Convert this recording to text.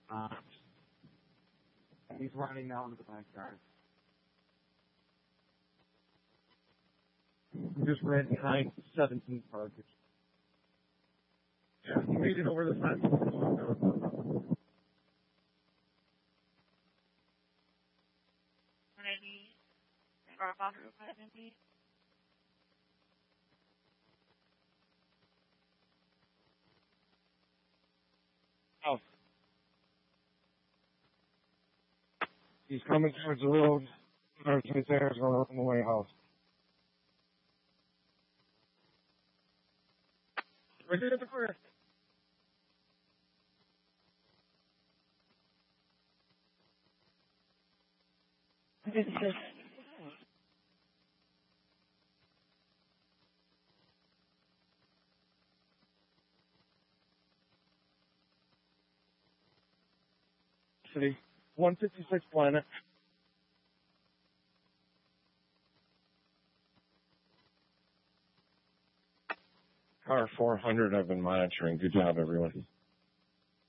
He's running now into the backyard. He just ran behind 17 cars. Yeah, he made it over the fence. Oh. He's coming towards the road. There's his air going up in the way house. Right there at the first. City, 156 Planet. Car 400, I've been monitoring. Good job, everyone.